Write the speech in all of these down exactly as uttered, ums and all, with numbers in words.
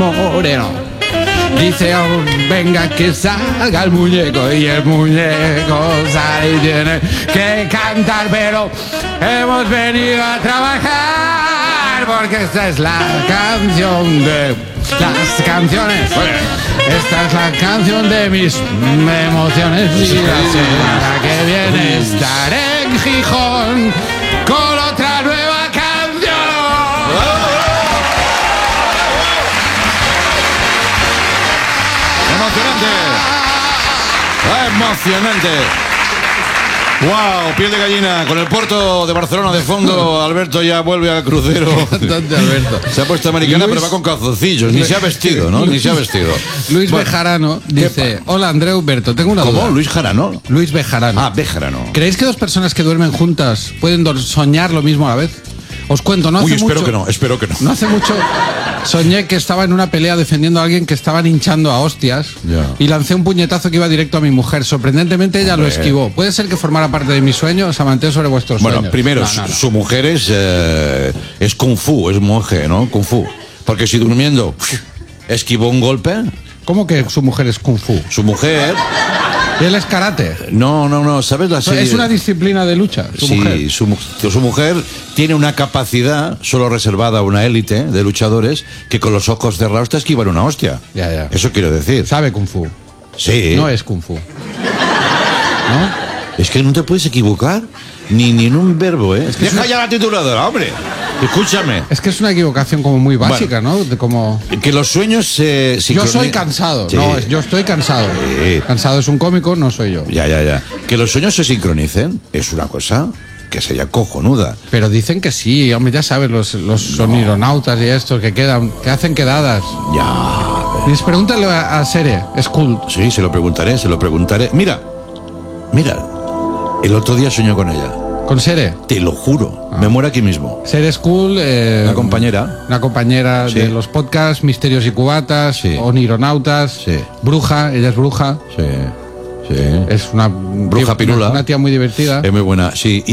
moreno. Dice, oh, venga que salga el muñeco, y el muñeco sale y tiene que cantar, pero hemos venido a trabajar porque esta es la canción de las canciones. Esta es la canción de mis emociones, y la semana que viene estaré en Gijón con otra nueva canción. Emocionante. Emocionante. Wow, piel de gallina. Con el puerto de Barcelona de fondo, Alberto ya vuelve al crucero. ¿Dónde, Alberto? Se ha puesto americana, Luis... pero va con calzoncillos. Ni se ha vestido, ¿no? Ni se ha vestido. Luis bueno, Bejarano dice: hola, Andreu Humberto, tengo una ¿Cómo? duda. ¿Luis Jarano? Luis Bejarano. Ah, Bejarano. ¿Creéis que dos personas que duermen juntas pueden soñar lo mismo a la vez? Os cuento, no hace Uy, espero mucho, que no, espero que no. No hace mucho soñé que estaba en una pelea defendiendo a alguien que estaban hinchando a hostias, ya, y lancé un puñetazo que iba directo a mi mujer. Sorprendentemente ella Hombre. lo esquivó. ¿Puede ser que formara parte de mi sueño? Os amanteo sobre vuestros bueno, sueños. Bueno, primero, no, no, no. su mujer es, eh, es Kung Fu, es monje, ¿no? Kung Fu. Porque si durmiendo esquivó un golpe... ¿Cómo que su mujer es Kung Fu? Su mujer... ¿Y él es karate? No, no, no, ¿sabes la serie? Es una disciplina de lucha, su sí, mujer. Su, su mujer tiene una capacidad solo reservada a una élite de luchadores que con los ojos cerrados te esquivan una hostia. Ya, ya. Eso quiero decir. Sabe Kung Fu. Sí. No es Kung Fu. ¿No? Es que no te puedes equivocar ni, ni en un verbo, ¿eh? Es que Deja es una... ya la tituladora, hombre. Escúchame. Es que es una equivocación como muy básica, bueno, ¿no? De como... Que los sueños se... Eh, yo soy cansado. Sí. No, yo estoy cansado. Sí. Cansado es un cómico, no soy yo. Ya, ya, ya. Que los sueños se sincronicen es una cosa que sería cojonuda. Pero dicen que sí, hombre, ya sabes, los, los no. sonironautas y estos que quedan, que hacen quedadas. Ya. Y pregúntale a, a Sere, es cool. Sí, se lo preguntaré, se lo preguntaré. Mira, mira, el otro día soñé con ella. ¿Con Sere? Te lo juro, ah. me muero aquí mismo. Sere es cool. Eh, una compañera. Una compañera sí. de los podcasts, Misterios y Cubatas, sí. Onironautas, sí. Bruja, ella es bruja. Sí. Sí. Es una bruja tía, pirula. Una, una tía muy divertida. Es muy buena, sí.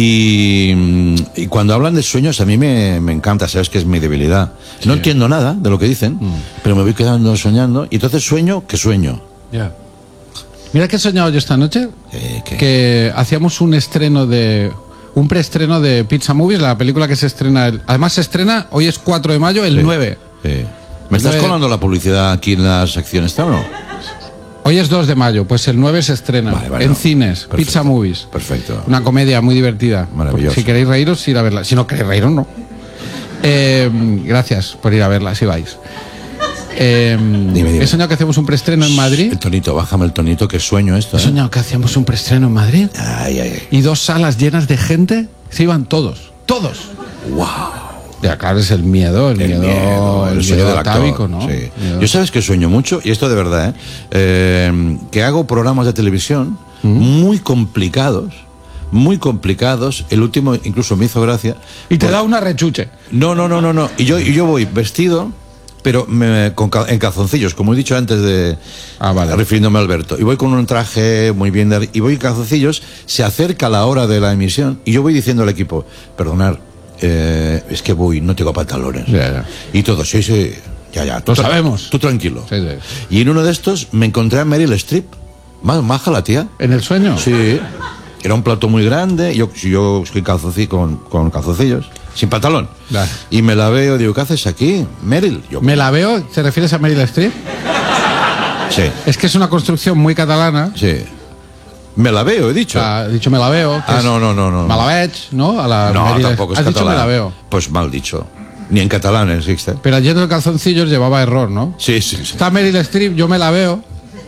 Y, y cuando hablan de sueños, a mí me, me encanta, sabes que es mi debilidad. Sí. No entiendo nada de lo que dicen, mm. pero me voy quedando soñando. Y entonces sueño que sueño. Ya. Yeah. Mira que he soñado yo esta noche. Eh, que hacíamos un estreno de. Un preestreno de Pizza Movies, la película que se estrena. El, además, se estrena, hoy es cuatro de mayo, el sí. nueve. Sí. ¿Me estás nueve... colando la publicidad aquí en la sección esta o no? Hoy es dos de mayo, pues el nueve se estrena vale, vale, en no. cines, Perfecto. Pizza Movies. Perfecto. Una comedia muy divertida. Maravilloso. Si queréis reíros, ir a verla. Si no queréis reíros, no. Eh, gracias por ir a verla, si vais. Eh, dime, dime. He soñado que hacemos un preestreno en Madrid. El tonito, bájame el tonito, que sueño esto. He soñado eh. que hacíamos un preestreno en Madrid. Ay, ay, ay. Y dos salas llenas de gente, se iban todos. Todos. ¡Wow! Ya, claro, es el miedo, el, el miedo, miedo, el, el sueño del atávico, ¿no? Sí. Yo sabes que sueño mucho, y esto de verdad, ¿eh? Eh, que hago programas de televisión ¿Mm? muy complicados. Muy complicados. El último incluso me hizo gracia. Y te pues, da una rechuche. No, no, no, no, no. Y yo, y yo voy vestido, pero me, con, en calzoncillos, como he dicho antes de ah, vale. refiriéndome a Alberto. Y voy con un traje muy bien, de, y voy en calzoncillos, se acerca la hora de la emisión, y yo voy diciendo al equipo, perdonar, eh, es que voy, no tengo pantalones. Ya, ya. Y todo, sí, sí, ya, ya. Lo sabemos. Tú tranquilo. Sí, sí. Y en uno de estos me encontré a Meryl Streep. Más maja la tía. ¿En el sueño? Sí. Era un plato muy grande, yo, yo estoy calzoncillo, con, con calzoncillos, sin pantalón. Dale. Y me la veo, digo, ¿qué haces aquí, Meryl? Yo, ¿Me la veo? ¿Te refieres a Meryl Streep? Sí. Es que es una construcción muy catalana. Sí. Me la veo, he dicho. Ah, he dicho me la veo. Ah, no, no, no, no. Me la veig, ¿no? A la no, Meryl tampoco es Has catalán. dicho me la veo. Pues mal dicho. Ni en catalán existe. Pero ayer de calzoncillos llevaba error, ¿no? Sí, sí, sí. Está Meryl Streep, yo me la veo.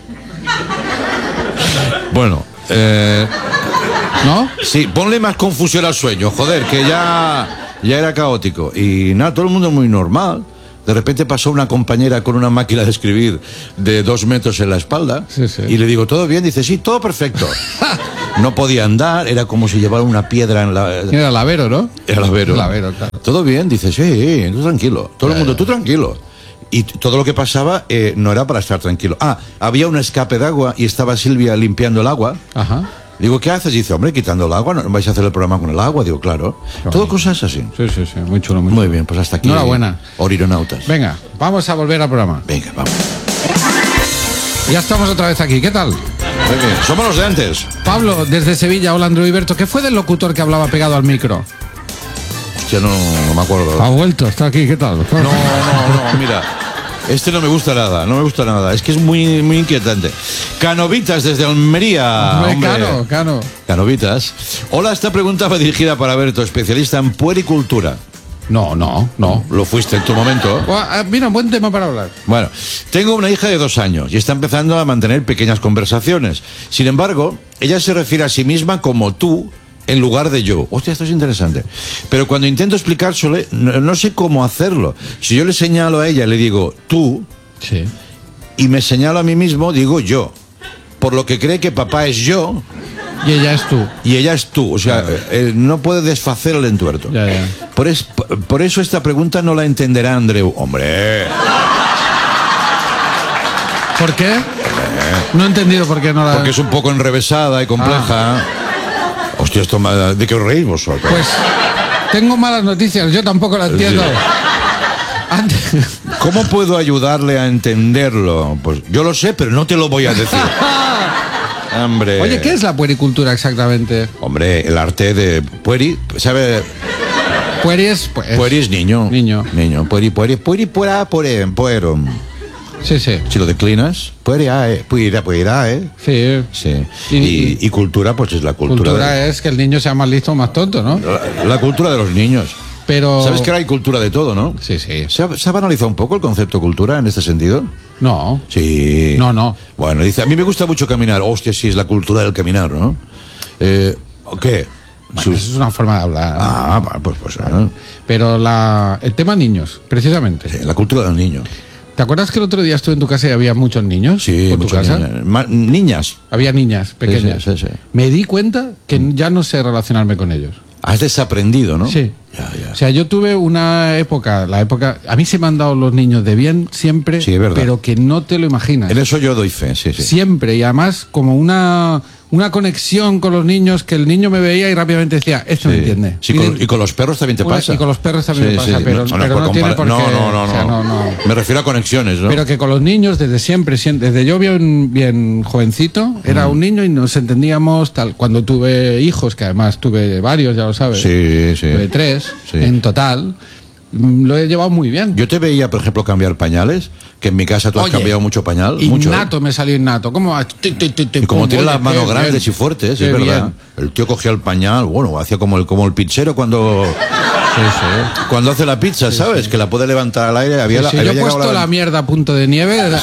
Bueno, eh... ¿no? Sí, ponle más confusión al sueño, joder, que ya, ya era caótico. Y nada, todo el mundo muy normal. De repente pasó una compañera con una máquina de escribir de dos metros en la espalda. Sí, sí. Y le digo, ¿todo bien? Dice, sí, todo perfecto. No podía andar, era como si llevara una piedra en la... Era lavero, ¿no? Era lavero. Lavero, claro. Todo bien, dice, sí, tú tranquilo. Todo el mundo, tú tranquilo. Y todo lo que pasaba eh, no era para estar tranquilo. Ah, había un escape de agua y estaba Silvia limpiando el agua. Ajá. Digo, ¿qué haces? Y dice, hombre, quitando el agua, ¿no vais a hacer el programa con el agua? Digo, claro. Todo cosas así. Sí, sí, sí, muy chulo, muy, Muy chulo. bien, pues hasta aquí. Enhorabuena. Orironautas. Venga, vamos a volver al programa. Venga, vamos. Ya estamos otra vez aquí, ¿qué tal? Muy bien, somos los de antes. Pablo, desde Sevilla, hola Andrew Iberto, ¿qué fue del locutor que hablaba pegado al micro? Ya no, no me acuerdo. Ha vuelto, está aquí, ¿qué tal? No, no, no, mira. Este no me gusta nada, no me gusta nada. Es que es muy, muy inquietante. Canovitas desde Almería. Hombre, Hombre. Cano, Cano. Canovitas. Hola, esta pregunta va dirigida para Berto, especialista en puericultura. No, no, no. Lo fuiste en tu momento. Buah, mira, buen tema para hablar. Bueno, tengo una hija de dos años y está empezando a mantener pequeñas conversaciones. Sin embargo, ella se refiere a sí misma como tú en lugar de yo. Hostia, esto es interesante. Pero cuando intento explicárselo, no, no sé cómo hacerlo. Si yo le señalo a ella, le digo tú, Sí. y me señalo a mí mismo, digo yo. Por lo que cree que papá es yo Y ella es tú. y ella es tú. O sea, eh, no puede desfacer el entuerto. Ya, ya. Por, es- por eso esta pregunta no la entenderá Andreu. Hombre, ¿Por qué? No he entendido por qué no la... porque es un poco enrevesada y compleja. Hostia, esto me- ¿de qué os reís vosotros? Pues tengo malas noticias, yo tampoco la entiendo. Antes... ¿Cómo puedo ayudarle a entenderlo? Pues yo lo sé, pero no te lo voy a decir. Hombre. Oye, ¿qué es la puericultura exactamente? Hombre, el arte de pueri, ¿sabe? Pueri es... Pues, Pueri es niño. Niño. Niño. Pueri, pueri, pueri, puera, puere, puero. Sí, sí. Si lo declinas, pueri, eh, puira, puira, eh. Sí. Sí. Y- Y, y cultura, pues es la cultura. Cultura de, es que el niño sea más listo o más tonto, ¿no? la, la cultura de los niños. Pero... ¿Sabes que ahora hay cultura de todo, no? Sí, sí. ¿Se ha, se ha banalizado un poco el concepto cultura en este sentido? No. Sí. No, no. Bueno, dice, a mí me gusta mucho caminar. Hostia, sí, es la cultura del caminar, ¿no? Eh, ¿Qué? Bueno, Sus- eso es una forma de hablar. Ah, va, pues, pues ah, Pero la... el tema niños, precisamente. sí, la cultura del niño. ¿Te acuerdas que el otro día estuve en tu casa y había muchos niños? Sí, ¿Por tu muchas casa? niñas. Ma- niñas. Había niñas pequeñas. sí, sí, sí. Me di cuenta que ya no sé relacionarme con ellos. Has desaprendido, ¿no? Sí. Ya, ya. O sea, yo tuve una época, la época... A mí se me han dado los niños de bien siempre, Sí, es verdad. pero que no te lo imaginas. En eso yo doy fe, sí, sí. Siempre, y además como una, una conexión con los niños, que el niño me veía y rápidamente decía, esto me Sí. entiende. Sí, con- y con los perros también te Una- pasa. y con los perros también me pasa, pero- no, pero por no tiene compara- por no, qué, No, no, o sea, no. no, no. Me refiero a conexiones, ¿no? Pero que con los niños desde siempre, sien- desde yo bien, bien jovencito, era Mm. un niño y nos entendíamos tal. Cuando tuve hijos, que además tuve varios, ya lo sabes. Sí, sí. Tuve tres Sí. en total. mm, Lo he llevado muy bien. Yo te veía, por ejemplo, cambiar pañales, que en mi casa tú has Oye, cambiado mucho pañal. mucho, ¿eh? Innato me salió innato. ¿Cómo? va? Ti, ti, ti, ti, Y como pum, tiene oye, las manos qué grandes bien. y fuertes, Qué es verdad. bien. El tío cogía el pañal, bueno, hacía como el, como el pizzero cuando, Sí, sí. cuando hace la pizza, ¿sabes? Que la puede levantar al aire. Había, Sí, la- sí, había yo he llegado puesto la mierda a punto de nieve. al-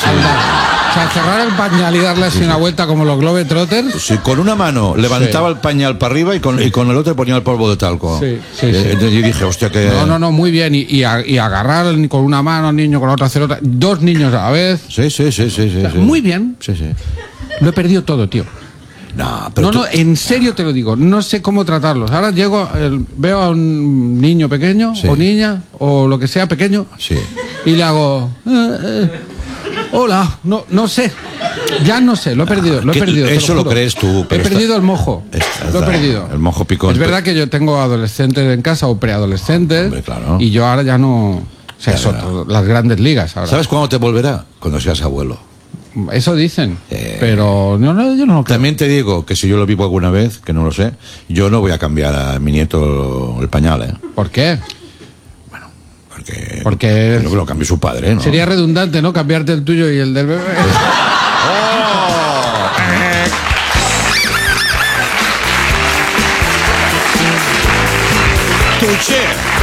O sea, cerrar el pañal y darle así una vuelta como los Globetrotters. Sí, con una mano levantaba el pañal para arriba y con, y con el otro ponía el polvo de talco. Sí, sí, Eh, sí. Entonces yo dije, hostia, que... No, no, no, muy bien. Y, y, a- y agarrar con una mano al niño, con la otra hacer otra. Dos niños a la vez. Sí, sí, sí, sí, sí, sí. Muy bien. Sí, sí. Lo he perdido todo, tío. No, pero No, tú- no, en serio te lo digo. No sé cómo tratarlos. Ahora llego, el- veo a un niño pequeño Sí. o niña o lo que sea pequeño Sí. y le hago... eh, eh, hola, no, no sé. Ya no sé, lo he perdido, lo he que perdido. te eso lo juro. crees tú, pero He está- perdido el mojo. está- Lo he está- perdido. el mojo picón. Es verdad que yo tengo adolescentes en casa o preadolescentes. Hombre, claro. Y yo ahora ya no... O sea, Ya, es ya. otro- las grandes ligas ahora. ¿Sabes cuándo te volverá? Cuando seas abuelo. Eso dicen. Eh. Pero no, no, yo no lo creo. También te digo que si yo lo vivo alguna vez, que no lo sé, yo no voy a cambiar a mi nieto el pañal, ¿eh? ¿Por qué? Porque, Porque- no que lo cambie su padre, ¿no? Sería redundante, ¿no? Cambiarte el tuyo y el del bebé. Touché.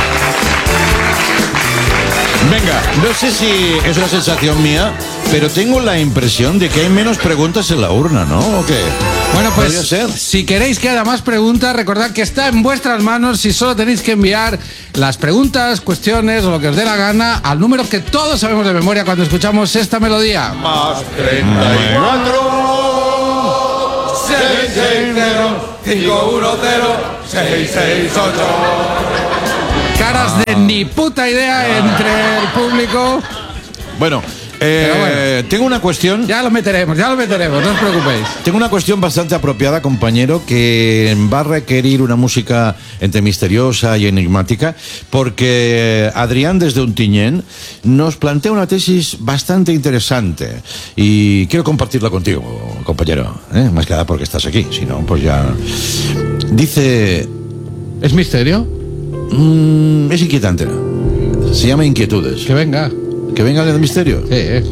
Venga, no sé si es una sensación mía, pero tengo la impresión de que hay menos preguntas en la urna, ¿no? ¿O qué? Bueno, pues ¿Podría ser? si queréis que haya más preguntas, recordad que está en vuestras manos si solo tenéis que enviar las preguntas, cuestiones o lo que os dé la gana al número que todos sabemos de memoria cuando escuchamos esta melodía. Más treinta y cuatro, seis seis cero, cinco uno cero, seis seis ocho. Caras de ni puta idea entre el público. Bueno, Eh, Pero bueno. Tengo una cuestión. Ya lo meteremos, ya lo meteremos, no os preocupéis. Tengo una cuestión bastante apropiada, compañero, que va a requerir una música entre misteriosa y enigmática, porque Adrián desde Ontinyent nos plantea una tesis bastante interesante y quiero compartirla contigo, compañero, ¿eh? Más que nada porque estás aquí, si no, pues ya... Dice... ¿Es misterio? Mm, es inquietante. Se llama Inquietudes. Que venga. Que venga el misterio. Sí, ¿eh?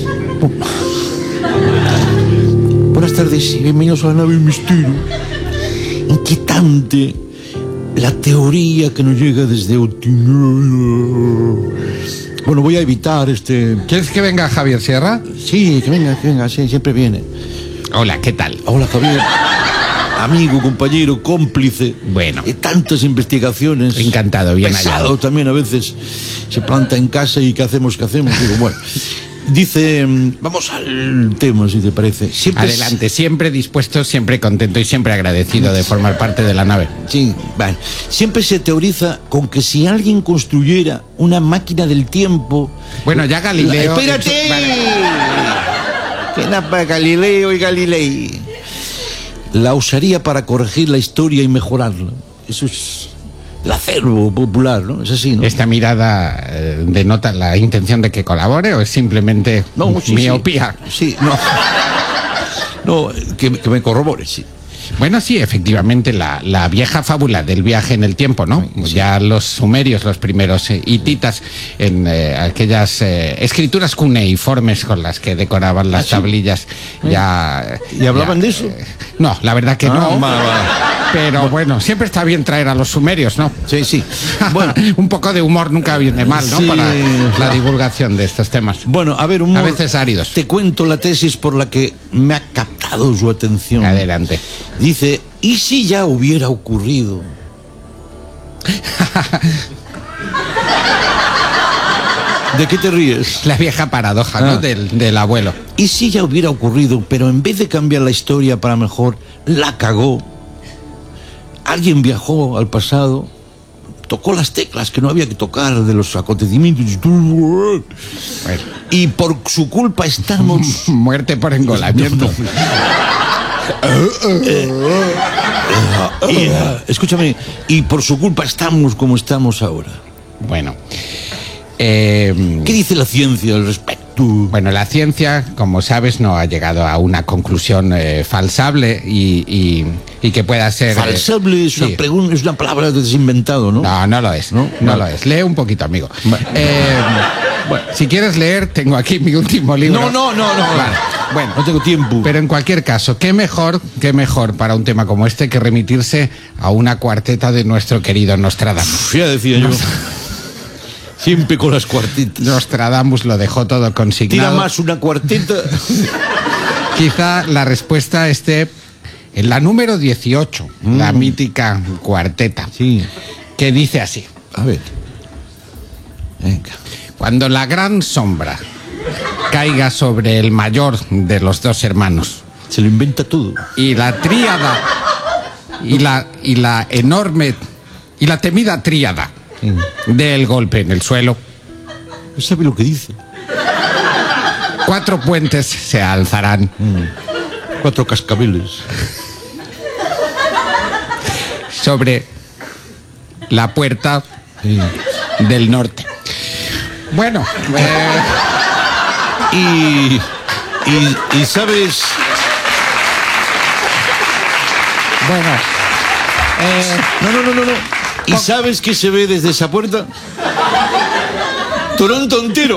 Buenas tardes y bienvenidos a la nave del misterio. Inquietante la teoría que nos llega desde Ontinyent. Bueno, voy a evitar este... ¿Quieres que venga Javier Sierra? Sí, que venga, que venga, sí, siempre viene. Hola, ¿qué tal? Hola, Javier. Amigo, compañero, cómplice. Bueno. De tantas investigaciones. Encantado, bien Pesado hallado. también a veces. Se planta en casa y ¿qué hacemos? ¿Qué hacemos? Digo, bueno. Dice, vamos al tema, si te parece. Siempre es- Adelante, siempre dispuesto, siempre contento y siempre agradecido de formar parte de la nave. Sí, vale. Siempre se teoriza con que si alguien construyera una máquina del tiempo... Bueno, ya Galileo... ¡Espérate! Vale. Que nada para Galileo y Galilei. La usaría para corregir la historia y mejorarla. Eso es el acervo popular, ¿no? Es así, ¿no? ¿Esta mirada eh, denota la intención de que colabore o es simplemente No, sí, miopía? Sí, sí, no. No, que, que me corrobore, sí. Bueno, sí, efectivamente, la, la vieja fábula del viaje en el tiempo, ¿no? Sí. Ya los sumerios, los primeros eh, hititas, en eh, aquellas eh, escrituras cuneiformes con las que decoraban las Ah, sí. tablillas, ya... ¿Y hablaban ya, de eso? eh, no, la verdad que Ah, no. va, va. Pero bueno, siempre está bien traer a los sumerios, ¿no? Sí, sí. Bueno, Un poco de humor nunca viene mal, ¿no? Sí, Para la claro. divulgación de estos temas. bueno, a ver, un A mo- veces áridos. Te cuento la tesis por la que me ha captado su atención. Adelante. Dice, ¿y si ya hubiera ocurrido? ¿De qué te ríes? La vieja paradoja, ¿no? Ah. Del, del abuelo. ¿Y si ya hubiera ocurrido, pero en vez de cambiar la historia para mejor, la cagó? Alguien viajó al pasado, tocó las teclas que no había que tocar de los acontecimientos Bueno, y por su culpa estamos... muerte por engolamiento. y, ah, escúchame, y por su culpa estamos como estamos ahora. Bueno. Eh, ¿Qué dice la ciencia al respecto? Bueno, la ciencia, como sabes, no ha llegado a una conclusión eh, falsable y, y, y que pueda ser... eh, Falsable es, sí. una pregunta, es una palabra que has inventado, ¿no? No, no lo es. ¿No? No, Vale. lo es. Lee un poquito, amigo. Vale. Eh, bueno, si quieres leer, tengo aquí mi último libro. No, no, no, no. Vale. Bueno, No tengo tiempo. pero en cualquier caso, qué mejor, qué mejor para un tema como este que remitirse a una cuarteta de nuestro querido Nostradamus. Ya decía yo. Siempre con las cuartetas. Nostradamus lo dejó todo Tira consignado. más una cuarteta. Quizá la respuesta esté en la número dieciocho, la mítica cuarteta, Sí. que dice así: A ver. Venga. cuando la gran sombra caiga sobre el mayor de los dos hermanos Se lo inventa todo. y la tríada y la y la enorme y la temida tríada del golpe en el suelo, No sabe lo que dice. cuatro puentes se alzarán Cuatro cascabeles. sobre la puerta Sí. del norte. Bueno, eh, Y, y, y sabes, bueno, eh, no, no, no, no, no. ¿Y sabes qué se ve desde esa puerta? Toronto entero.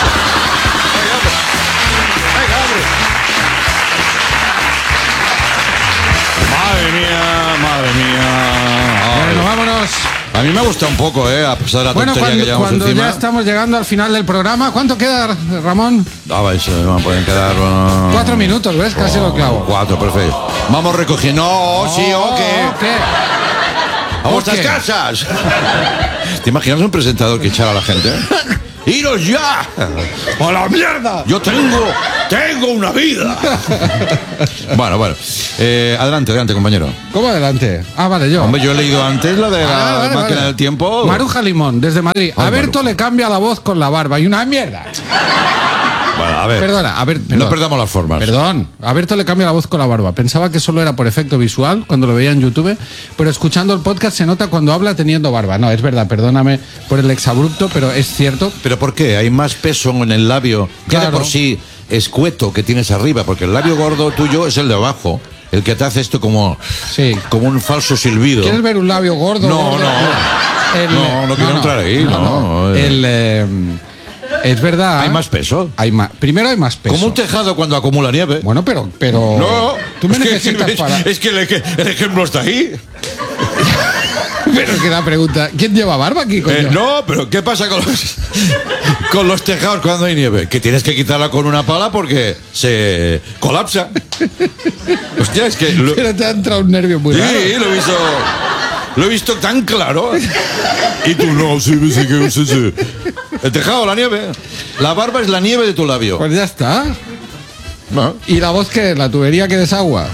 Madre mía, madre mía. bueno, vámonos. A mí me ha gustado un poco, ¿eh? A pesar de la Bueno, tontería cuando, que llevamos cuando encima. ya estamos llegando al final del programa, ¿cuánto queda, Ramón? Ah, vais, eh, no pueden quedar... uh, Cuatro minutos, ¿ves? Casi lo clavo. Cuatro, perfecto. Vamos recogiendo. No, sí, Oh, ok. ¿qué? ¡A vuestras qué? casas! ¿Te imaginas un presentador que echara a la gente? ¡Iros ya! ¡A la mierda! Yo tengo, tengo una vida. Bueno, bueno. Eh, adelante, adelante, compañero. ¿Cómo adelante? Ah, vale, yo. Hombre, yo he leído antes la de la Ah, vale, máquina vale. del tiempo. Maruja Limón, desde Madrid. Ay, A Berto Maruja. le cambia la voz con la barba y una mierda. Bueno, a ver. Perdona, a ver. Perdón. No perdamos las formas. Perdón. A Berto le cambia la voz con la barba. Pensaba que solo era por efecto visual cuando lo veía en YouTube, pero escuchando el podcast se nota cuando habla teniendo barba. No, es verdad, perdóname por el exabrupto, pero es cierto. ¿Pero por qué? Hay más peso en el labio. Ya Claro. de por sí escueto que tienes arriba, porque el labio gordo tuyo es el de abajo. El que te hace esto como, Sí. como un falso silbido. ¿Quieres ver un labio gordo? No, gordo? no. El- No, no quiero entrar ahí, no. El, eh, es verdad. Hay más peso. Hay más. Primero hay más peso. Como un tejado cuando acumula nieve. Bueno, pero, pero. No, Tú me es que- necesitas es, para. es que el, ej- el ejemplo está ahí. Pero que la pregunta. ¿Quién lleva barba aquí, coño? Eh, no, pero ¿qué pasa con los, con los tejados cuando hay nieve? Que tienes que quitarla con una pala porque se colapsa. Hostia, es que... Lo, Pero te ha entrado un nervio muy raro. sí, lo he visto... Lo he visto tan claro. Y tú no, sí, sí, sí, sí, sí. El tejado, la nieve. La barba es la nieve de tu labio. Pues ya está. ¿No? ¿Y la voz que la tubería que desagua?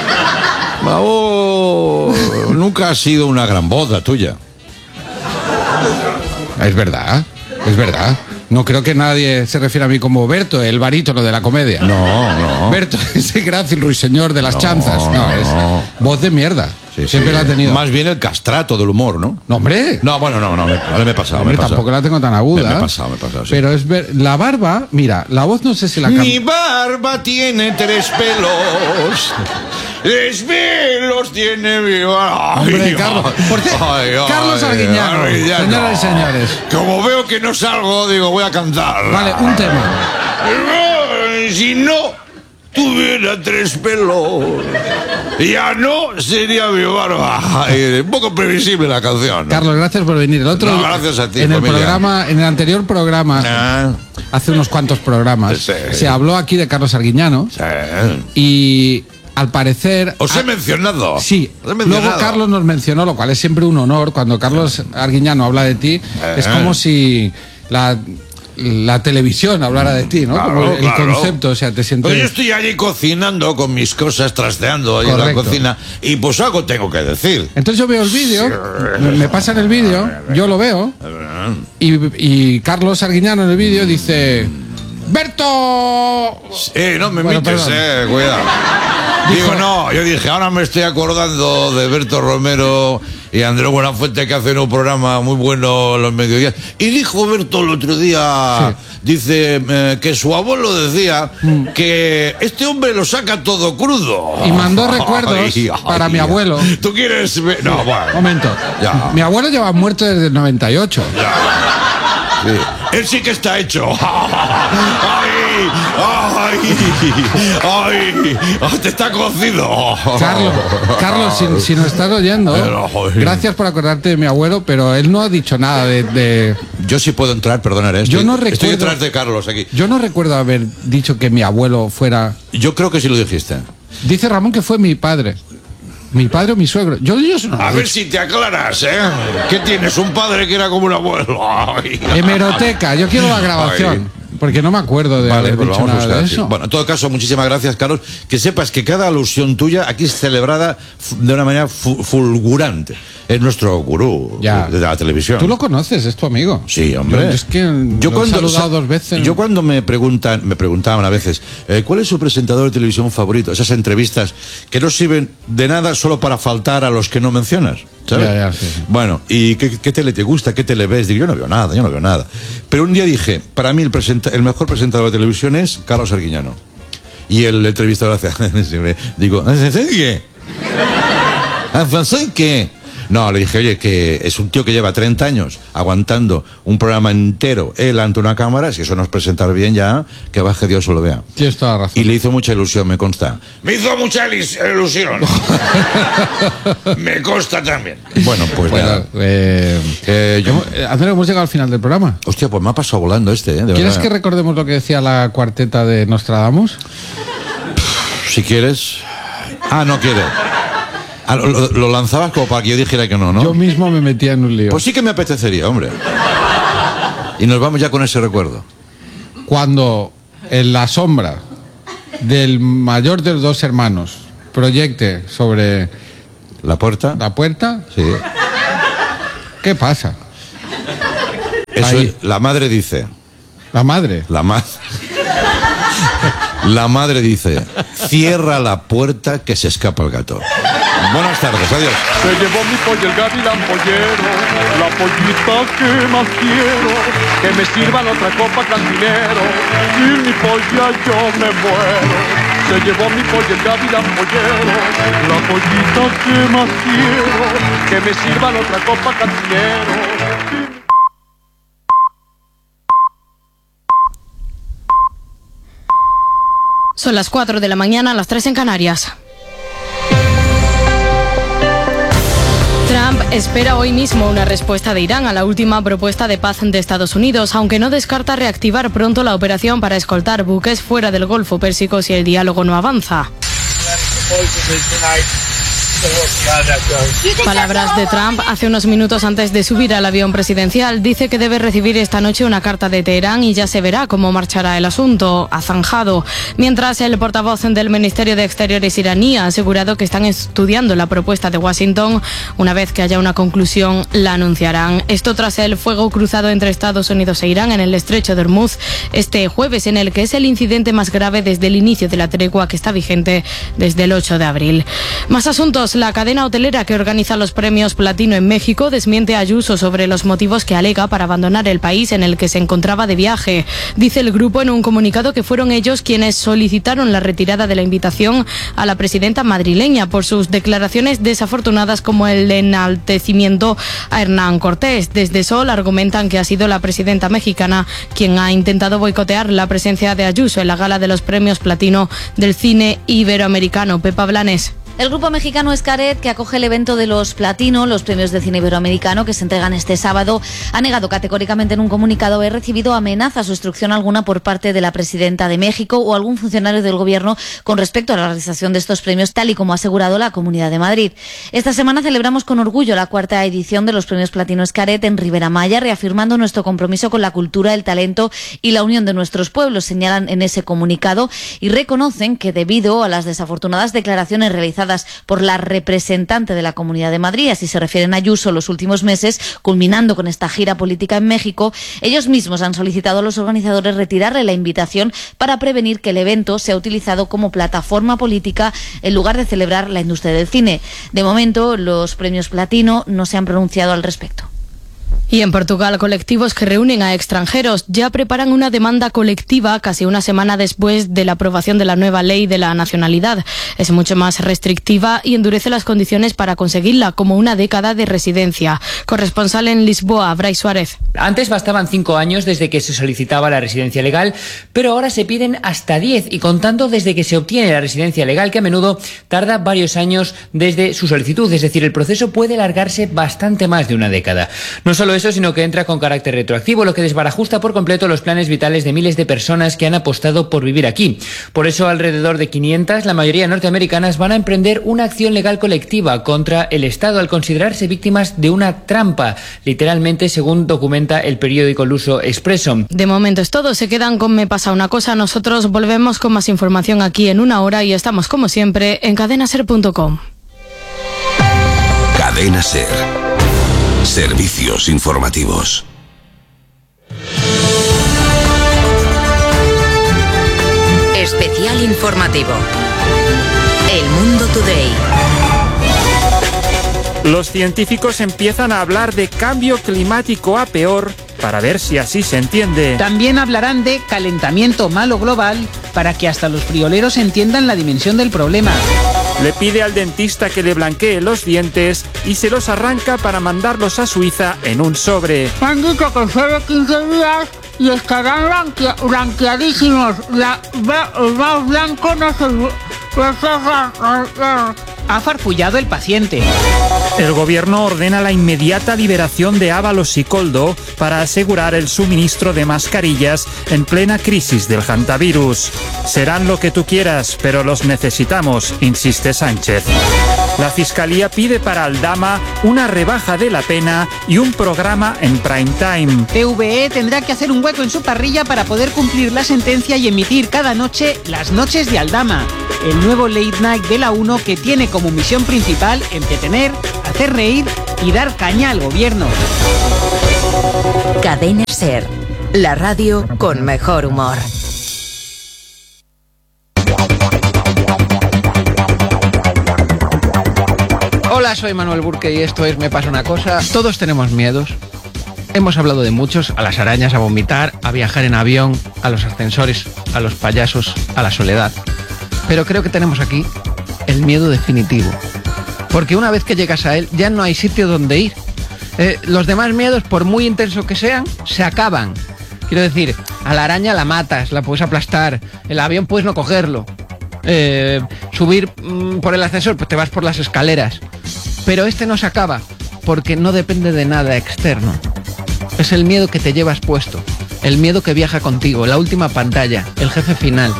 Oh, nunca ha sido una gran voz la tuya. Es verdad, es verdad. No creo que nadie se refiera a mí como Berto, el barítono de la comedia. No, no. Berto, ese Graci, el ruiseñor de las No, chanzas. No, no. es voz de mierda. Sí, Siempre sí. la ha tenido. Más bien el castrato del humor, ¿no? No, hombre. No, bueno, no, no, me, ahora me he pasado, Hombre, me he pasado. tampoco la tengo tan aguda. Me- me he pasado, me he pasado, sí. Pero es ver... La barba, mira, la voz no sé si la Mi cambia. barba tiene tres pelos. Tres pelos tiene mi barba. Hombre, Ay, Carlos. ay, ¿Por qué? ay, ay, Carlos Arguiñano, Arguiñano. señoras y señores. Como veo que no salgo, digo, voy a cantar. Vale, un tema. Si no tuviera tres pelos, ya no sería mi barba. Ay, un poco previsible la canción, ¿no? Carlos, gracias por venir. El otro No, gracias a ti, en el familia. programa, en el anterior programa, Ah, hace unos cuantos programas, Sí. se habló aquí de Carlos Arguiñano sí. y al parecer Os he ah, mencionado. sí, Os he mencionado. luego Carlos nos mencionó, lo cual es siempre un honor cuando Carlos Arguiñano habla de ti, es como si la la televisión hablara de ti, ¿no? Claro, Como el claro. concepto, o sea, te sientes... Pues yo estoy allí cocinando con mis cosas, trasteando ahí en Correcto. la cocina, y pues algo tengo que decir. Entonces yo veo el vídeo, me, me pasan el vídeo, yo lo veo, y, y Carlos Arguiñano en el vídeo dice... ¡Berto! Eh, no me Bueno, mites, perdón. eh, cuidado. Digo, no, yo dije, ahora me estoy acordando de Berto Romero y Andrés Buenafuente, que hacen un programa muy bueno los mediodías. Y dijo Berto el otro día, dice, eh, que su abuelo decía que este hombre lo saca todo crudo. Y mandó recuerdos para mi abuelo. ¿Tú quieres ver? No, bueno. Momento. Ya. Mi abuelo lleva muerto desde el noventa y ocho. Sí. Él sí que está hecho. ¡Ay! ¡Ay! ¡Ay! ¡Ay! ¡Te está cocido! Carlos, Carlos, si, si nos estás oyendo, Pero, joder. gracias por acordarte de mi abuelo, pero él no ha dicho nada de... de- Yo sí puedo entrar, perdonaré. Estoy, Yo no estoy recuerdo- detrás de Carlos aquí. Yo no recuerdo haber dicho que mi abuelo fuera... Yo creo que sí lo dijiste. Dice Ramón que fue mi padre. Mi padre o mi suegro. Yo, yo eso no lo A he ver dicho. si te aclaras, ¿eh? ¿Qué tienes? Un padre que era como un abuelo. Ay. Hemeroteca, yo quiero la grabación. Porque no me acuerdo de Vale, haber pues lo dicho vamos a nada buscar. de sí. eso. Bueno, en todo caso, muchísimas gracias, Carlos. Que sepas que cada alusión tuya aquí es celebrada fu- de una manera fu- fulgurante. Es nuestro gurú Ya. de la televisión. Tú lo conoces, es tu amigo. Sí, hombre. Yo, es que lo he saludado dos veces. Yo cuando me preguntan, me preguntaban a veces, eh, ¿cuál es su presentador de televisión favorito? Esas entrevistas que no sirven de nada solo para faltar a los que no mencionas. ¿Sabes? Ya, ya, sí, sí. Bueno, ¿y qué, qué tele te gusta? ¿Qué tele ves? Digo, yo no veo nada, yo no veo nada. Pero un día dije, para mí el, presenta- el mejor presentador de televisión es Carlos Arguiñano. Y el entrevistador hace, digo, ¿qué? ¿Soy qué? No, le dije, oye, que es un tío que lleva treinta años aguantando un programa entero él ante una cámara, si eso no es presentar bien ya, que baje Dios o lo vea. Tienes toda la razón. Y le hizo mucha ilusión, me consta. Me hizo mucha ilis- ilusión. Me consta también. Bueno, pues Bueno, nada. eh, Eh, yo- hemos, eh, Antonio, hemos llegado al final del programa. Hostia, pues me ha pasado volando este, ¿eh? De ¿Quieres verdad. que recordemos lo que decía la cuarteta de Nostradamus? Si quieres... Ah, no quiere. Ah, lo, lo- lo lanzabas como para que yo dijera que no, ¿no? Yo mismo me metía en un lío. Pues sí que me apetecería, hombre. Y nos vamos ya con ese recuerdo. Cuando en la sombra del mayor de los dos hermanos proyecte sobre ¿La puerta? la puerta, Sí. ¿qué pasa? Eso Ahí. es- la madre dice. La madre. La madre. La madre dice, cierra la puerta que se escapa el gato. Buenas tardes, adiós. Se llevó mi pollo el gavilán pollero, la pollita que más quiero, que me sirvan otra copa cantinero, sin mi polla yo me muero. Se llevó mi pollo el gavilán pollero, la pollita que más quiero, que me sirvan otra copa cantinero. Son las cuatro de la mañana, las tres en Canarias. Trump espera hoy mismo una respuesta de Irán a la última propuesta de paz de Estados Unidos, aunque no descarta reactivar pronto la operación para escoltar buques fuera del Golfo Pérsico si el diálogo no avanza. Palabras de Trump hace unos minutos antes de subir al avión presidencial. Dice que debe recibir esta noche una carta de Teherán y ya se verá cómo marchará el asunto. Ha zanjado. Mientras, el portavoz del Ministerio de Exteriores iraní ha asegurado que están estudiando la propuesta de Washington. Una vez que haya una conclusión, la anunciarán. Esto tras el fuego cruzado entre Estados Unidos e Irán en el estrecho de Hormuz este jueves, en el que es el incidente más grave desde el inicio de la tregua que está vigente desde el ocho de abril. Más asuntos. La cadena hotelera que organiza los premios Platino en México desmiente a Ayuso sobre los motivos que alega para abandonar el país en el que se encontraba de viaje. Dice el grupo en un comunicado que fueron ellos quienes solicitaron la retirada de la invitación a la presidenta madrileña por sus declaraciones desafortunadas, como el enaltecimiento a Hernán Cortés. Desde Sol argumentan que ha sido la presidenta mexicana quien ha intentado boicotear la presencia de Ayuso en la gala de los premios Platino del cine iberoamericano. Pepa Blanes. El grupo mexicano Xcaret, que acoge el evento de los Platino, los premios de cine iberoamericano que se entregan este sábado, ha negado categóricamente en un comunicado haber recibido amenazas o instrucción alguna por parte de la presidenta de México o algún funcionario del gobierno con respecto a la realización de estos premios, tal y como ha asegurado la Comunidad de Madrid. Esta semana celebramos con orgullo la cuarta edición de los premios Platino Xcaret en Ribera Maya, reafirmando nuestro compromiso con la cultura, el talento y la unión de nuestros pueblos, señalan en ese comunicado, y reconocen que debido a las desafortunadas declaraciones realizadas por la representante de la Comunidad de Madrid, así se refieren a Ayuso, los últimos meses, culminando con esta gira política en México, ellos mismos han solicitado a los organizadores retirarle la invitación para prevenir que el evento sea utilizado como plataforma política en lugar de celebrar la industria del cine. De momento, los premios Platino no se han pronunciado al respecto. Y en Portugal, colectivos que reúnen a extranjeros ya preparan una demanda colectiva casi una semana después de la aprobación de la nueva ley de la nacionalidad. Es mucho más restrictiva y endurece las condiciones para conseguirla, como una década de residencia. Corresponsal en Lisboa, Brais Suárez. Antes bastaban cinco años desde que se solicitaba la residencia legal, pero ahora se piden hasta diez, y contando desde que se obtiene la residencia legal, que a menudo tarda varios años desde su solicitud. Es decir, el proceso puede alargarse bastante más de una década. No solo eso, sino que entra con carácter retroactivo, lo que desbarajusta por completo los planes vitales de miles de personas que han apostado por vivir aquí. Por eso, alrededor de quinientas, la mayoría norteamericanas, van a emprender una acción legal colectiva contra el Estado al considerarse víctimas de una trampa, literalmente, según documenta el periódico luso Expresso. De momento es todo. Se quedan con Me pasa una cosa. Nosotros volvemos con más información aquí en una hora y estamos, como siempre, en cadena ser punto com. Cadena Ser. Servicios informativos. Especial informativo. El Mundo Today. Los científicos empiezan a hablar de cambio climático a peor para ver si así se entiende. También hablarán de calentamiento malo global para que hasta los frioleros entiendan la dimensión del problema. Le pide al dentista que le blanquee los dientes y se los arranca para mandarlos a Suiza en un sobre. Han dicho que solo quince días y estarán blanquea, blanqueadísimos. La, el más blanco no se... Ha farfullado el paciente. El gobierno ordena la inmediata liberación de Ábalos y Koldo para asegurar el suministro de mascarillas en plena crisis del hantavirus. Serán lo que tú quieras, pero los necesitamos, insiste Sánchez. La Fiscalía pide para Aldama una rebaja de la pena y un programa en prime time. T V E tendrá que hacer un hueco en su parrilla para poder cumplir la sentencia y emitir cada noche Las Noches de Aldama, el nuevo late night de la uno que tiene como misión principal entretener, hacer reír y dar caña al gobierno. Cadena Ser, la radio con mejor humor. Hola, soy Manuel Burke y esto es Me pasa una cosa. Todos tenemos miedos. Hemos hablado de muchos, a las arañas, a vomitar, a viajar en avión, a los ascensores, a los payasos, a la soledad. Pero creo que tenemos aquí el miedo definitivo. Porque una vez que llegas a él, ya no hay sitio donde ir. Eh, los demás miedos, por muy intensos que sean, se acaban. Quiero decir, a la araña la matas, la puedes aplastar, el avión puedes no cogerlo. Eh, subir mmm, por el ascensor, pues te vas por las escaleras. Pero este no se acaba, porque no depende de nada externo. Es el miedo que te llevas puesto, el miedo que viaja contigo, la última pantalla, el jefe final.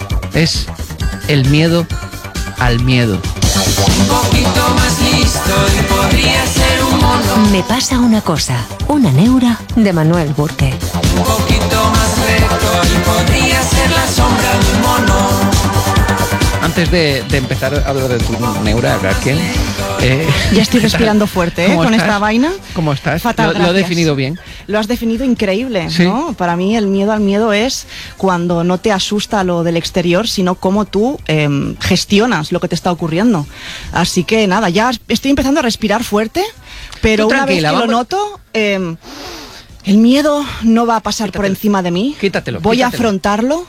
Es el miedo al miedo. Un poquito más listo y podría ser un mono. Me pasa una cosa, una neura de Manuel Burke. Un poquito más recto y podría ser la sombra de un mono. Antes de, de empezar a hablar de tu neura, Gakian, eh, ya estoy respirando fuerte, ¿eh? Con estás? esta vaina. ¿Cómo estás? Fatal, lo, lo he definido bien. Lo has definido increíble, ¿Sí? ¿no? Para mí el miedo al miedo es cuando no te asusta lo del exterior, sino cómo tú eh, gestionas lo que te está ocurriendo. Así que nada, ya estoy empezando a respirar fuerte, pero una vez que vamos. lo noto, eh, el miedo no va a pasar Quítatelo. por encima de mí. Quítatelo. Voy quítatelo. a afrontarlo.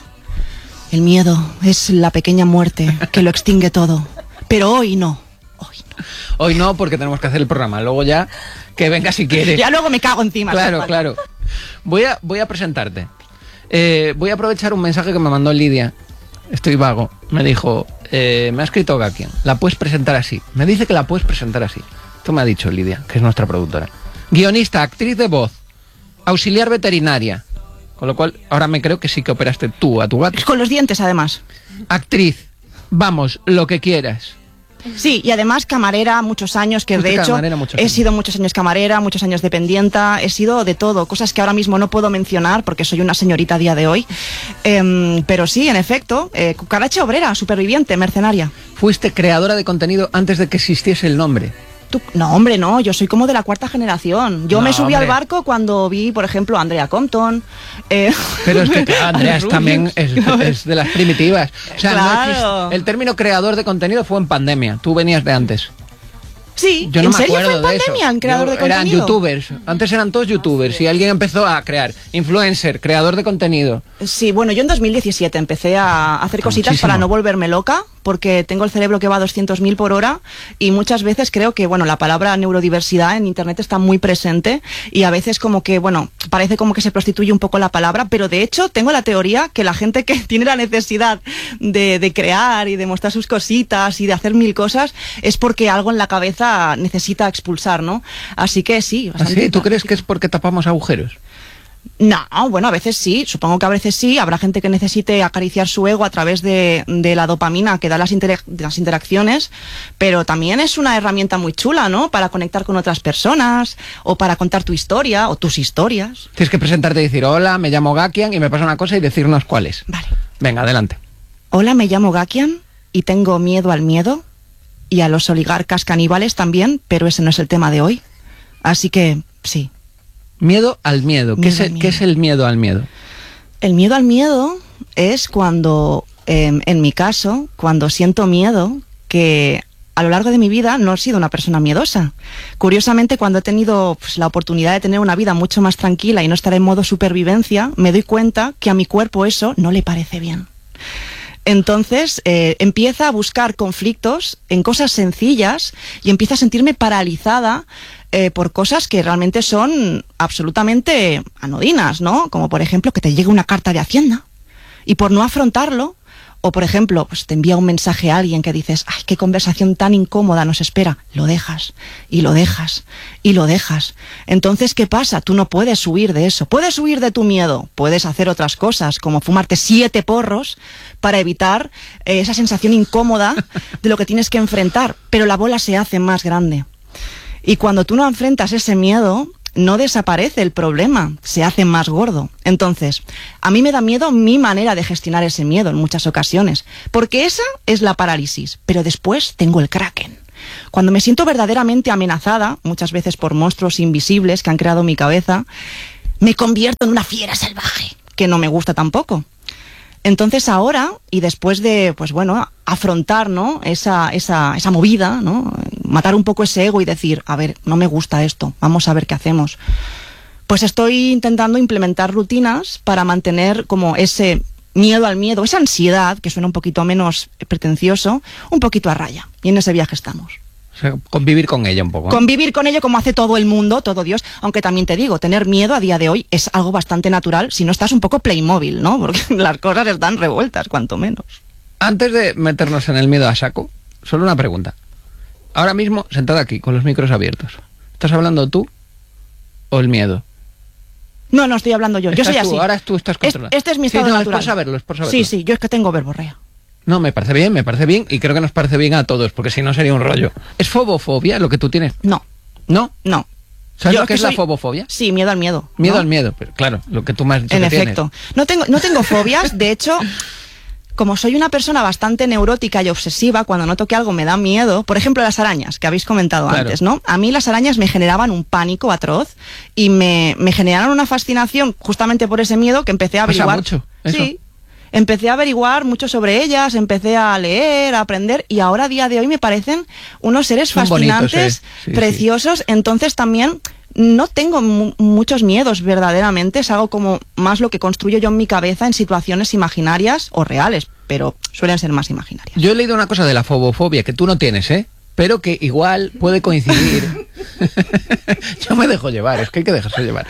El miedo es la pequeña muerte que lo extingue todo. Pero hoy no. Hoy no. Hoy no, porque tenemos que hacer el programa. Luego ya, que venga si quieres. Ya luego me cago encima. Claro, chaval. claro. Voy a, voy a presentarte. Eh, voy a aprovechar un mensaje que me mandó Lidia. Estoy vago. Me dijo, eh, me ha escrito Gakian. La puedes presentar así. Me dice que la puedes presentar así. Esto me ha dicho Lidia, que es nuestra productora. Guionista, actriz de voz, auxiliar veterinaria. Con lo cual, ahora me creo que sí que operaste tú a tu gato. Con los dientes, además. Actriz, vamos, lo que quieras. Sí, y además camarera muchos años, que Fuiste de hecho camarera muchos he años. sido muchos años camarera, muchos años dependienta, he sido de todo, cosas que ahora mismo no puedo mencionar porque soy una señorita a día de hoy. Em, pero sí, en efecto, eh, cucaracha obrera, superviviente, mercenaria. Fuiste creadora de contenido antes de que existiese el nombre. Tú, no, hombre, no, yo soy como de la cuarta generación. Yo No, me subí hombre. al barco cuando vi, por ejemplo, a Andrea Compton. Eh, Pero es que claro, Andrea es Rubius. también es, es de las primitivas. O sea, no Claro. existe- el término creador de contenido fue en pandemia. Tú venías de antes. Sí, Yo no ¿en me serio fue acuerdo en de eso. pandemia el creador Yo- de contenido? Eran youtubers. Antes eran todos youtubers. Y alguien empezó a crear. Influencer, creador de contenido. Sí, bueno, yo en dos mil diecisiete empecé a hacer cositas Muchísimo. para no volverme loca, porque tengo el cerebro que va a doscientos mil por hora y muchas veces creo que, bueno, la palabra neurodiversidad en Internet está muy presente y a veces como que, bueno, parece como que se prostituye un poco la palabra, pero de hecho tengo la teoría que la gente que tiene la necesidad de, de crear y de mostrar sus cositas y de hacer mil cosas es porque algo en la cabeza necesita expulsar, ¿no? Así que sí. ¿Ah, sí? ¿Tú crees que es porque tapamos agujeros? No, bueno, a veces sí, supongo que a veces sí, habrá gente que necesite acariciar su ego a través de, de la dopamina que da las, interac- las interacciones, pero también es una herramienta muy chula, ¿no? Para conectar con otras personas, o para contar tu historia, o tus historias. Tienes que presentarte y decir, hola, me llamo Gakian y me pasa una cosa y decirnos cuál es. Vale. Venga, adelante. Hola, me llamo Gakian y tengo miedo al miedo y a los oligarcas caníbales también, pero ese no es el tema de hoy. Así que, sí. Miedo al miedo. ¿Qué, Miedo es, al el- miedo. ¿Qué es el miedo al miedo? El miedo al miedo es cuando, eh, en mi caso, cuando siento miedo, que a lo largo de mi vida no he sido una persona miedosa. Curiosamente, cuando he tenido pues, la oportunidad de tener una vida mucho más tranquila y no estar en modo supervivencia, me doy cuenta que a mi cuerpo eso no le parece bien. Entonces eh, empieza a buscar conflictos en cosas sencillas y empieza a sentirme paralizada eh, por cosas que realmente son absolutamente anodinas, ¿no? Como por ejemplo que te llegue una carta de Hacienda y por no afrontarlo, o por ejemplo, pues te envía un mensaje a alguien que dices, ay, qué conversación tan incómoda nos espera, lo dejas, y lo dejas, y lo dejas. Entonces, ¿qué pasa? Tú no puedes huir de eso. Puedes huir de tu miedo, puedes hacer otras cosas, como fumarte siete porros para evitar eh, esa sensación incómoda de lo que tienes que enfrentar, pero la bola se hace más grande. Y cuando tú no enfrentas ese miedo, no desaparece el problema, se hace más gordo. Entonces, a mí me da miedo mi manera de gestionar ese miedo en muchas ocasiones, porque esa es la parálisis, pero después tengo el kraken. Cuando me siento verdaderamente amenazada, muchas veces por monstruos invisibles que han creado mi cabeza, me convierto en una fiera salvaje, que no me gusta tampoco. Entonces ahora, y después de, pues bueno, afrontar, ¿no? esa, esa, esa movida, ¿no? Matar un poco ese ego y decir, a ver, no me gusta esto, vamos a ver qué hacemos. Pues estoy intentando implementar rutinas para mantener como ese miedo al miedo, esa ansiedad, que suena un poquito menos pretencioso, un poquito a raya. Y en ese viaje estamos. O sea, convivir con ella un poco, ¿eh? Convivir con ello como hace todo el mundo, todo Dios, aunque también te digo, tener miedo a día de hoy es algo bastante natural si no estás un poco Playmobil, ¿no? Porque las cosas están revueltas, cuanto menos. Antes de meternos en el miedo a saco, solo una pregunta. Ahora mismo, sentada aquí, con los micros abiertos, ¿estás hablando tú o el miedo? No, no estoy hablando yo, yo soy tú, así. Ahora tú estás controlando. Este, este es mi sí, estado no, natural. Es por saberlo, es por saberlo. Sí, sí, yo es que tengo verborrea. No, me parece bien, me parece bien, y creo que nos parece bien a todos, porque si no sería un rollo. ¿Es fobofobia lo que tú tienes? No. ¿No? No. ¿Sabes Yo lo que, que es soy... la fobofobia? Sí, miedo al miedo. Miedo ¿no? al miedo, pero claro, lo que tú me has dicho En que efecto. tienes. No tengo, no tengo fobias, de hecho, como soy una persona bastante neurótica y obsesiva, cuando noto que algo me da miedo, por ejemplo las arañas, que habéis comentado Claro. antes, ¿no? A mí las arañas me generaban un pánico atroz y me, me generaron una fascinación justamente por ese miedo que empecé a Pasa averiguar. mucho, eso. Sí. Empecé a averiguar mucho sobre ellas, empecé a leer, a aprender, y ahora a día de hoy me parecen unos seres Son fascinantes, bonitos, eh. Sí, preciosos. Entonces también no tengo mu- muchos miedos verdaderamente, es algo como más lo que construyo yo en mi cabeza en situaciones imaginarias o reales, pero suelen ser más imaginarias. Yo he leído una cosa de la fobofobia que tú no tienes, ¿eh? Pero que igual puede coincidir. Yo me dejo llevar, es que hay que dejarse llevar.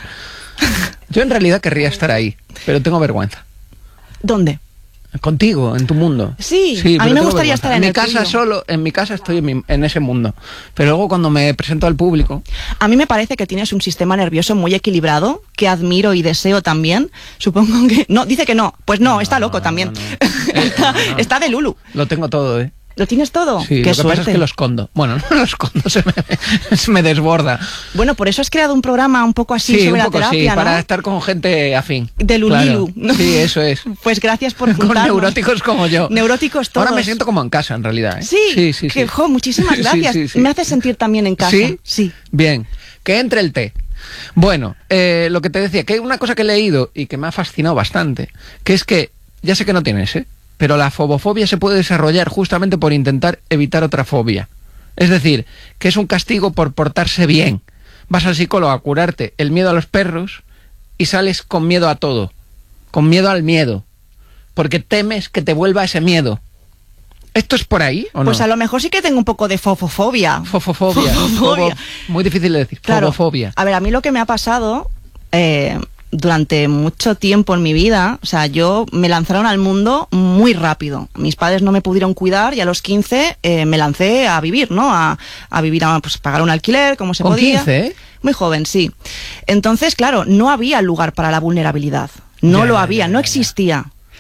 Yo en realidad querría estar ahí, pero tengo vergüenza. ¿Dónde? Contigo, en tu mundo. Sí, Sí, a pero mí me tengo gustaría vergüenza. estar en En mi el casa tuyo. solo, en mi casa estoy en, mi- en ese mundo. Pero luego cuando me presento al público, A mí me parece que tienes un sistema nervioso muy equilibrado, que admiro y deseo también. Supongo que... No, dice que no. Pues no, está loco también. está, está de Lulu. lo tengo todo, ¿eh? ¿Lo tienes todo? Sí, Qué lo que suerte. pasa es que lo escondo. Bueno, no lo escondo, se me, se me desborda. Bueno, por eso has creado un programa un poco así Sí, sobre un la poco terapia, sí, ¿no? para estar con gente afín. De Lulilu. Claro. Sí, eso es. Pues gracias por Con juntarnos. neuróticos como yo. Neuróticos todos. Ahora me siento como en casa, en realidad, ¿eh? Sí, sí, sí. que, sí. jo, muchísimas Sí, gracias. sí, sí. Me hace sentir también en casa. ¿Sí? Sí. Bien, que entre el té. Bueno, eh, lo que te decía, que hay una cosa que he leído y que me ha fascinado bastante, que es que, ya sé que no tienes, ¿eh? Pero la fobofobia se puede desarrollar justamente por intentar evitar otra fobia. Es decir, que es un castigo por portarse bien. Vas al psicólogo a curarte el miedo a los perros y sales con miedo a todo, con miedo al miedo, porque temes que te vuelva ese miedo. ¿Esto es por ahí o no? Pues a lo mejor sí que tengo un poco de fofofobia. Fofofobia. Fofofobia. Fobo- Muy difícil de decir. Claro. Fobofobia. A ver, a mí lo que me ha pasado eh, durante mucho tiempo en mi vida, o sea, yo me lanzaron al mundo muy rápido. Mis padres no me pudieron cuidar y a los quince eh, me lancé a vivir, ¿no? A, a vivir, a pues, pagar un alquiler, como se Con podía. quince, ¿eh? Muy joven, sí. Entonces, claro, no había lugar para la vulnerabilidad. No Ya, lo ya, había, ya, no ya. existía.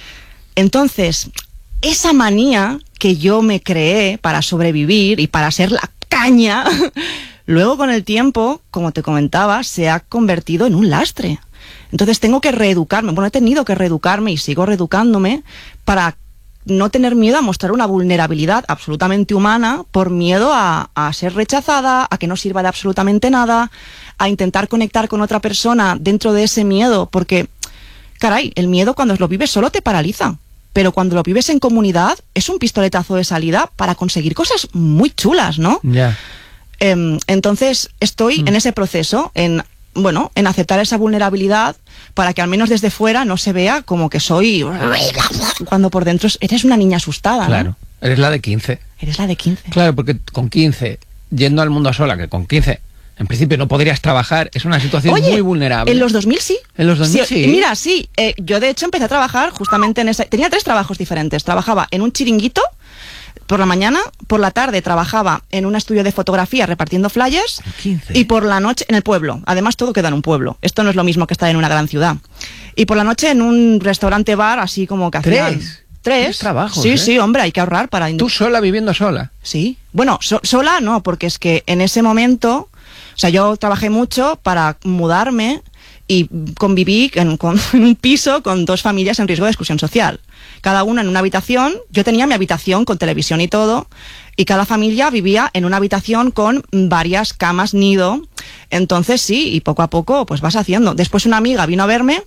Entonces, esa manía que yo me creé para sobrevivir y para ser la caña, luego con el tiempo, como te comentaba, se ha convertido en un lastre. Entonces tengo que reeducarme, bueno, he tenido que reeducarme y sigo reeducándome para no tener miedo a mostrar una vulnerabilidad absolutamente humana por miedo a, a ser rechazada, a que no sirva de absolutamente nada, a intentar conectar con otra persona dentro de ese miedo, porque, caray, el miedo cuando lo vives solo te paraliza. Pero cuando lo vives en comunidad es un pistoletazo de salida para conseguir cosas muy chulas, ¿no? Ya. Eh, entonces estoy Mm. en ese proceso, en bueno, en aceptar esa vulnerabilidad para que al menos desde fuera no se vea como que soy cuando por dentro eres una niña asustada, ¿no? Claro. Eres la de quince. Eres la de quince. Claro, porque con quince, yendo al mundo sola, que con quince, en principio no podrías trabajar, es una situación Oye, muy vulnerable. en los dos mil sí. En los dos mil sí. Mira, sí, eh, yo de hecho empecé a trabajar justamente en esa... Tenía tres trabajos diferentes. Trabajaba en un chiringuito por la mañana, por la tarde trabajaba en un estudio de fotografía repartiendo flyers y por la noche en el pueblo. Además todo queda en un pueblo. Esto no es lo mismo que estar en una gran ciudad. Y por la noche en un restaurante bar así como que hacían... ¿Tres? Tres. Tres trabajos, Sí, ¿eh? sí, hombre, hay que ahorrar para... ¿Tú sola viviendo sola? Sí. Bueno, so- sola no, porque es que en ese momento... O sea, yo trabajé mucho para mudarme y conviví en, con, en un piso con dos familias en riesgo de exclusión social. Cada una en una habitación, yo tenía mi habitación con televisión y todo, y cada familia vivía en una habitación con varias camas nido. Entonces sí, y poco a poco pues vas haciendo. Después una amiga vino a verme